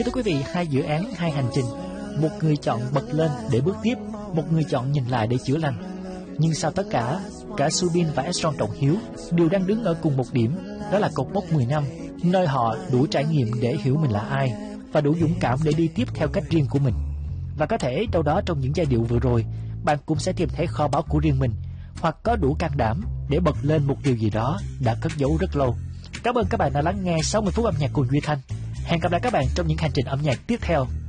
Kính thưa quý vị, hai dự án, hai hành trình. Một người chọn bật lên để bước tiếp, một người chọn nhìn lại để chữa lành. Nhưng sau tất cả Subin và Esron Trọng Hiếu đều đang đứng ở cùng một điểm, đó là cột mốc 10 năm, nơi họ đủ trải nghiệm để hiểu mình là ai và đủ dũng cảm để đi tiếp theo cách riêng của mình. Và có thể đâu đó trong những giai điệu vừa rồi, bạn cũng sẽ tìm thấy kho báu của riêng mình, hoặc có đủ can đảm để bật lên một điều gì đó đã cất giấu rất lâu. Cảm ơn các bạn đã lắng nghe 60 phút âm nhạc cùng Duy Thanh. Hẹn gặp lại các bạn trong những hành trình âm nhạc tiếp theo.